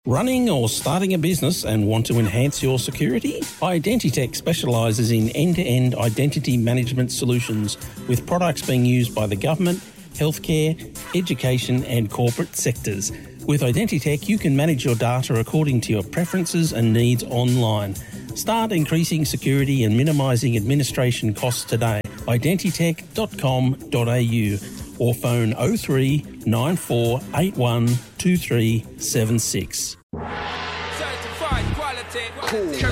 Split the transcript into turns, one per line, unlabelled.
Running or starting a business and want to enhance your security? Identitech specialises in end-to-end identity management solutions with products being used by the government, healthcare, education and corporate sectors. With Identitech, you can manage your data according to your preferences and needs online. Start increasing security and minimising administration costs today. Identitech.com.au or phone 03 9481 2376.
Certified quality. Cool.